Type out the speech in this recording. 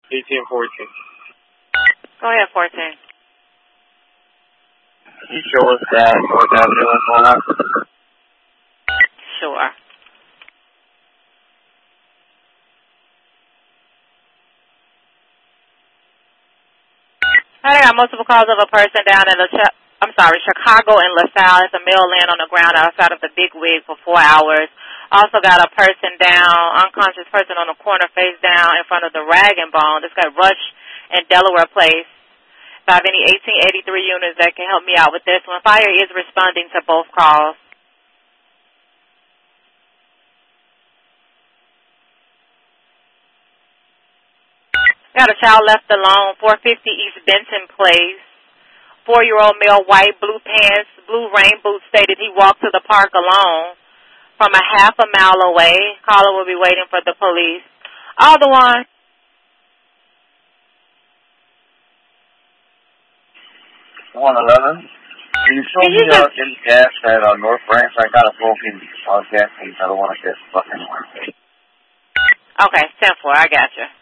1814. Go ahead, 14. You show us that North Avenue and all that? Sure. I got multiple calls of a person down in Chicago and LaSalle. It's a male laying on the ground outside of the Big Wig for 4 hours. Also got a person down, unconscious person on the corner, face down in front of the Rag and Bone. This got Rush in Delaware Place. If I have any 1883 units that can help me out with this one. Fire is responding to both calls. Got a child left alone, 450 East Benton Place. 4-year-old male, white, blue pants, blue rain boots, stated he walked to the park alone from a half a mile away. Caller will be waiting for the police. Other one. 111. Can you show me in gas at North Branch? I got a broken gas tank. I don't want to get stuck anywhere. Okay, 10-4. I got you.